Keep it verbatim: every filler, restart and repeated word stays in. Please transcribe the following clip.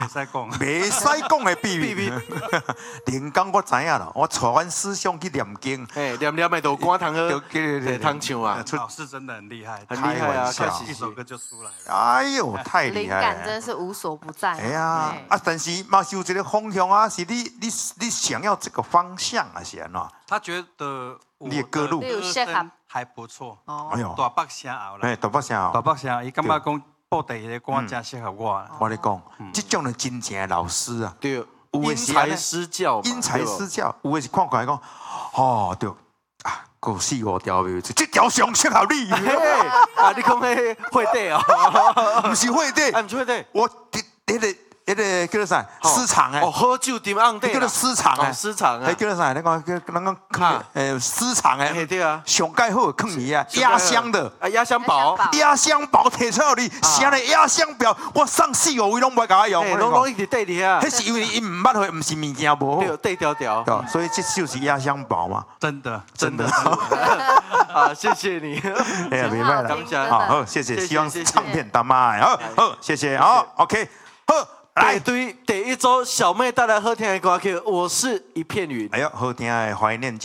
袂使讲， 袂使讲的秘密。连讲我知影啦，我带阮师兄去念经， 哎，念念的都歌堂喝， 对对汤唱啊， 老师真的很厉害， 很厉害啊， 开玩笑确实一首歌就出来了。 哎呦，太厉灵感害了！ 真的是无所不在。 哎呀，啊，但是嘛是有一个方向啊，是你你你想要这个方向啊，是安怎？ 他觉得我你的歌路歌声还不错， 哦哎，呦， 大北声后啦， 哎，大北声大哦， 北声，伊感觉讲布袋的歌真适合我。 我咧讲，这种人真正的老师啊， 对， 有因的是材施教， 因材施教，有的是看过来讲，哦，对啊，有四五条庙，这条上适合你。 啊，你讲迄会底哦， 不是会的， 啊，不是会底， 我那个那个叫做啥？私藏哎， 哦，喝酒点暗底， 叫做私藏哎， 私藏啊， 哎，叫做啥？那个叫那个坑，呃，私藏哎， 对啊， 上盖好坑你啊，压箱的， 啊，压箱宝， 压箱宝摕出来你，啥的压箱宝，我送四五位拢袂甲我用， 拢拢一直缀伫遐， 迄是因为伊唔捌会，唔是物件无好， 对，缀条条， 所以这就是压箱宝嘛， 真的真的。 啊，谢谢你， 哎呀，明白了，好，好，谢谢，希望唱片大卖，好，好，谢谢，好 ，OK， 好。 来，对第一周小妹带来好听的歌曲，我是一片云。 哎呦，好听的怀念。